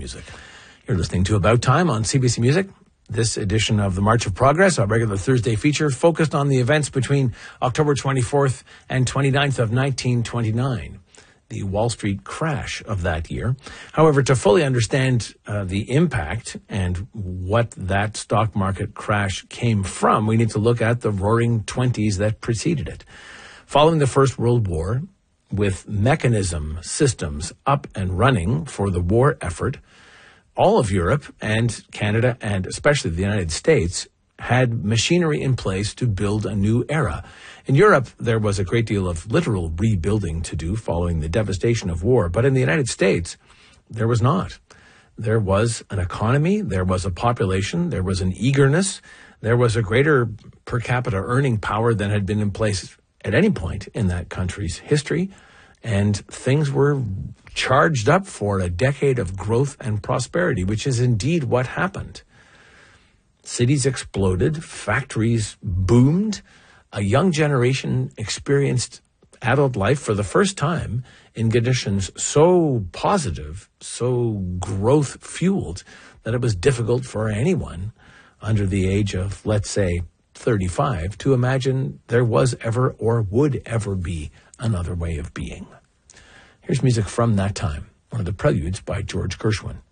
music. You're listening to About Time on CBC Music. This edition of the March of Progress, our regular Thursday feature, focused on the events between October 24th and 29th of 1929, the Wall Street crash of that year. However, to fully understand the impact and what that stock market crash came from, we need to look at the roaring 20s that preceded it. Following the First World War, with mechanism systems up and running for the war effort, all of Europe and Canada, and especially the United States, had machinery in place to build a new era. In Europe, there was a great deal of literal rebuilding to do following the devastation of war. But in the United States, there was not. There was an economy, there was a population, there was an eagerness, there was a greater per capita earning power than had been in place at any point in that country's history. And things were charged up for a decade of growth and prosperity, which is indeed what happened. Cities exploded, factories boomed, a young generation experienced adult life for the first time in conditions so positive, so growth-fueled, that it was difficult for anyone under the age of, let's say, 35 to imagine there was ever or would ever be another way of being. Here's music from that time, one of the preludes by George Gershwin.